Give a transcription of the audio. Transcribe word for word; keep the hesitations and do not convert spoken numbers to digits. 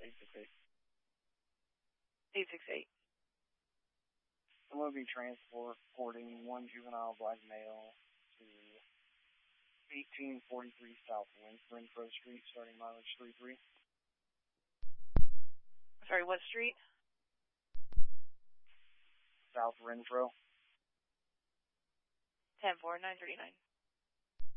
eight six eight. eight six eight. I'm going to be transporting one juvenile black male to eighteen forty-three South Renfro Street, starting mileage three three. Sorry, what street? South Renfro. ten four, nine thirty-nine.